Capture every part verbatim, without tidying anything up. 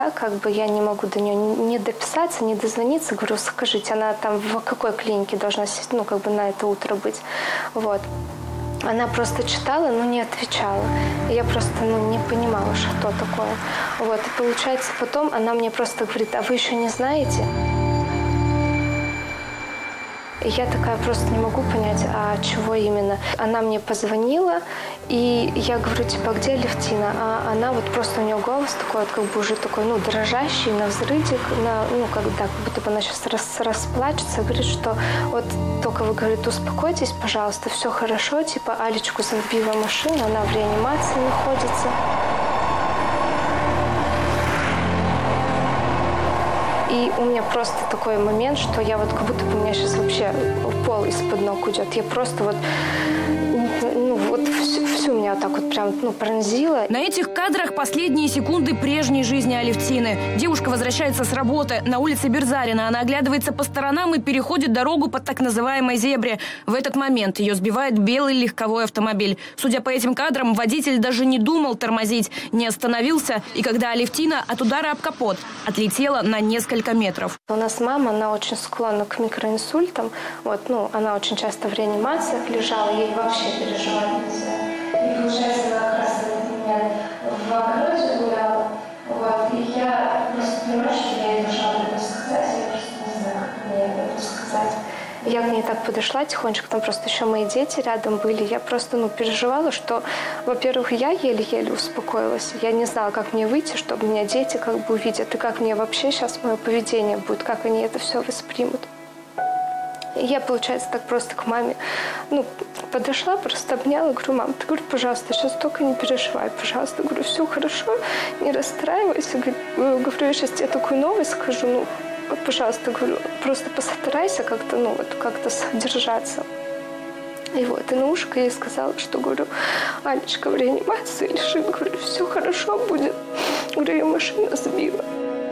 Как бы я не могу до нее не дописаться, не дозвониться. Говорю, скажите, она там в какой клинике должна, ну, как бы на это утро быть. Вот. Она просто читала, но не отвечала. И я просто, ну, не понимала, что такое. Вот. И получается, потом она мне просто говорит, а вы еще не знаете? И я такая просто не могу понять, а чего именно. Она мне позвонила, и я говорю, типа, где Алевтина? А она вот просто, у нее голос такой, как бы уже такой, ну, дрожащий, на взрыдик, на, ну, как, да, как будто бы она сейчас рас, расплачется, говорит, что вот только вы, говорит, успокойтесь, пожалуйста, все хорошо, типа, Алечку забила машина, она в реанимации находится. И у меня просто такой момент, что я вот как будто бы у меня сейчас вообще пол из-под ног уйдет. Я просто вот, ну, вот всю, всю меня вот так вот прям, ну, пронзила. На этих кадрах последние секунды прежней жизни Алевтины. Девушка возвращается с работы. На улице Берзарина она оглядывается по сторонам и переходит дорогу по так называемой зебре. В этот момент ее сбивает белый легковой автомобиль. Судя по этим кадрам, водитель даже не думал тормозить, не остановился. И когда Алевтина от удара об капот отлетела на несколько метров. У нас мама, она очень склонна к микроинсультам. Вот, ну, она очень часто в реанимациях лежала, ей вообще переживать нельзя. И получается, она как раз меня в огороде гуляла. Вот, и я просто понимаю, что я ей должна об этом сказать, я просто не знаю, как мне об этом сказать. Я к ней так подошла тихонечко, там просто еще мои дети рядом были. Я просто, ну, переживала, что, во-первых, я еле-еле успокоилась. Я не знала, как мне выйти, чтобы меня дети как бы увидят, и как мне вообще сейчас мое поведение будет, как они это все воспримут. И я, получается, так просто к маме, ну, подошла, просто обняла, говорю, мам, ты, говорю, пожалуйста, сейчас только не переживай, пожалуйста, говорю, все хорошо, не расстраивайся. Говорю, я сейчас тебе такую новость скажу, ну, пожалуйста, говорю, просто постарайся как-то, ну, вот, как-то содержаться. И вот, и на ушко я ей сказала, что, говорю, Алечка в реанимации лежит, говорю, все хорошо будет. Говорю, ее машина сбила.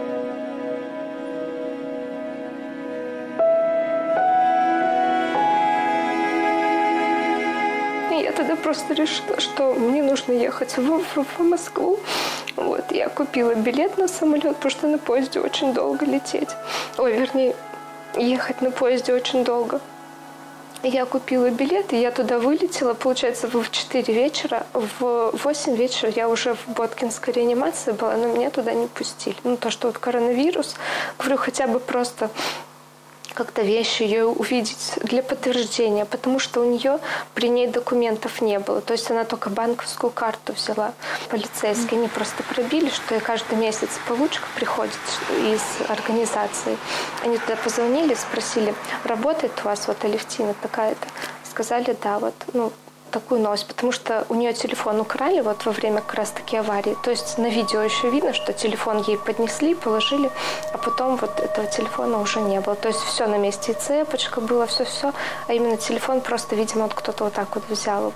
И я тогда просто решила, что мне нужно ехать в, в, в Москву. Вот, я купила билет на самолет, потому что на поезде очень долго лететь. Ой, вернее, ехать на поезде очень долго. Я купила билет, и я туда вылетела, получается, в четыре вечера. В восемь вечера я уже в Боткинской реанимации была, но меня туда не пустили. Ну, то, что вот коронавирус, говорю, хотя бы просто как-то вещи ее увидеть для подтверждения, потому что у нее при ней документов не было. То есть она только банковскую карту взяла. Полицейские, они просто пробили, что ей каждый месяц получка приходит из организации. Они туда позвонили, спросили, работает у вас вот Алевтина такая-то? Сказали, да, вот, ну, такую новость, потому что у нее телефон украли вот во время как раз-таки аварии. То есть на видео еще видно, что телефон ей поднесли, положили, а потом вот этого телефона уже не было. То есть все на месте, и цепочка была, все-все, а именно телефон просто, видимо, вот кто-то вот так вот взял.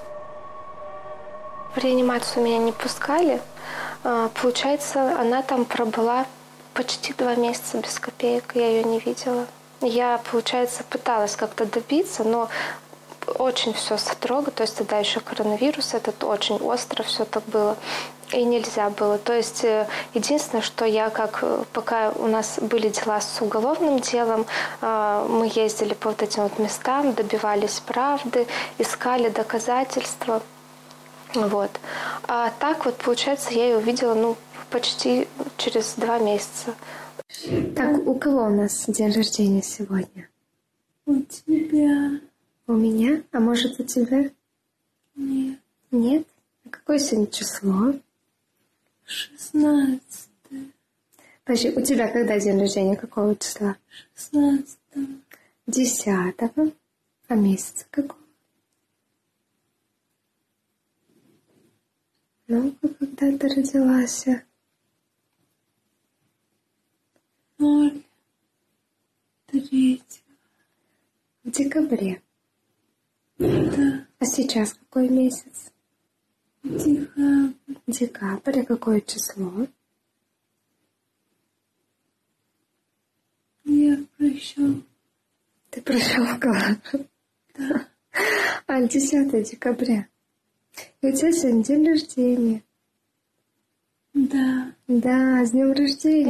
В реанимацию меня не пускали. Получается, она там пробыла почти два месяца без копеек, я ее не видела. Я, получается, пыталась как-то добиться, но очень все строго, то есть тогда еще коронавирус, этот очень остро все так было, и нельзя было. То есть единственное, что я, как пока у нас были дела с уголовным делом, мы ездили по вот этим вот местам, добивались правды, искали доказательства. Вот. А так вот, получается, я ее увидела, ну, почти через два месяца. Так, у кого у нас день рождения сегодня? У тебя. У меня? А может, у тебя? Нет. Нет? А какое сегодня число? Шестнадцатое. Подожди, у тебя когда день рождения? Какого числа? Шестнадцатого. Десятого. А месяца какого? Ну-ка, когда ты родилась? Ноль. Третьего. В декабре. Да. А сейчас какой месяц? Декабрь. Декабрь. А какое число? Я прощу. Ты прощелкала? Да. А, десятого декабря. И у тебя сегодня день рождения. Да. Да, с днем рождения.